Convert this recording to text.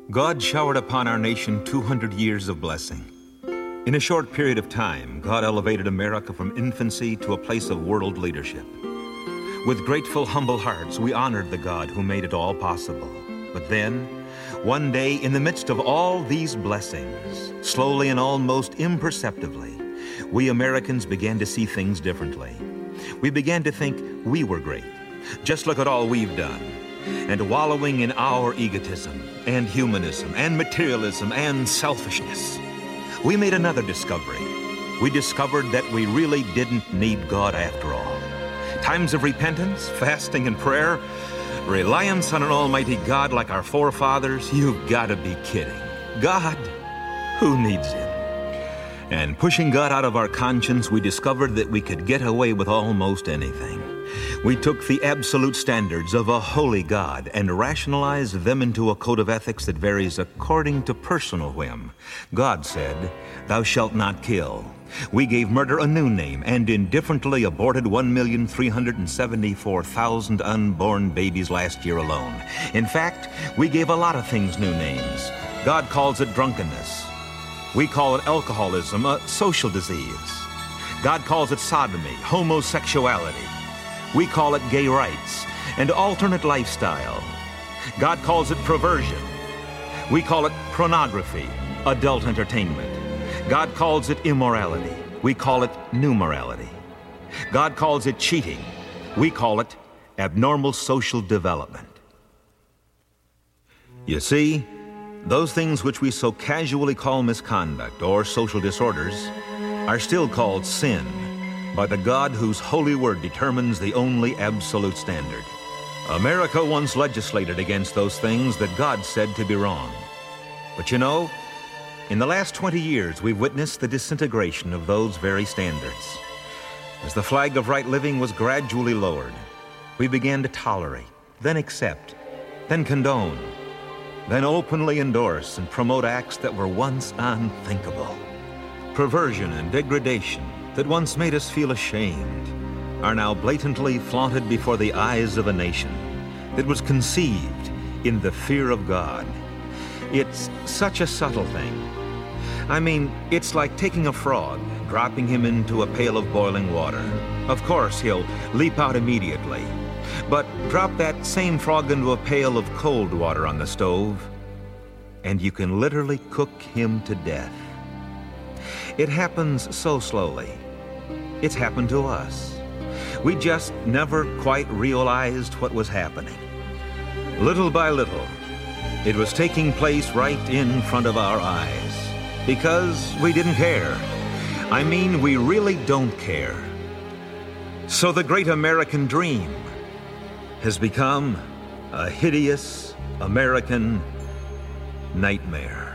God showered upon our nation 200 years of blessing. In a short period of time, God elevated America from infancy to a place of world leadership. With grateful, humble hearts, we honored the God who made it all possible. But then, one day, in the midst of all these blessings, slowly and almost imperceptibly, we Americans began to see things differently. We began to think we were great. Just look at all we've done. And wallowing in our egotism and humanism and materialism and selfishness, we made another discovery. We discovered that we really didn't need God after all. Times of repentance, fasting and prayer, reliance on an almighty God like our forefathers, you've got to be kidding. God? Who needs him? And pushing God out of our conscience, we discovered that we could get away with almost anything. We took the absolute standards of a holy God and rationalized them into a code of ethics that varies according to personal whim. God said, "Thou shalt not kill." We gave murder a new name and indifferently aborted 1,374,000 unborn babies last year alone. In fact, we gave a lot of things new names. God calls it drunkenness. We call it alcoholism, a social disease. God calls it sodomy, homosexuality. We call it gay rights and alternate lifestyle. God calls it perversion. We call it pornography, adult entertainment. God calls it immorality. We call it new morality. God calls it cheating. We call it abnormal social development. You see, those things which we so casually call misconduct or social disorders are still called sin by the God whose holy word determines the only absolute standard. America once legislated against those things that God said to be wrong. But you know, in the last 20 years, we've witnessed the disintegration of those very standards. As the flag of right living was gradually lowered, we began to tolerate, then accept, then condone, then openly endorse and promote acts that were once unthinkable. Perversion and degradation that once made us feel ashamed are now blatantly flaunted before the eyes of a nation that was conceived in the fear of God. It's such a subtle thing. I mean, it's like taking a frog, dropping him into a pail of boiling water. Of course, he'll leap out immediately. But drop that same frog into a pail of cold water on the stove, and you can literally cook him to death. It happens so slowly. It's happened to us. We just never quite realized what was happening. Little by little, it was taking place right in front of our eyes because we didn't care. I mean, we really don't care. So the great American dream has become a hideous American nightmare.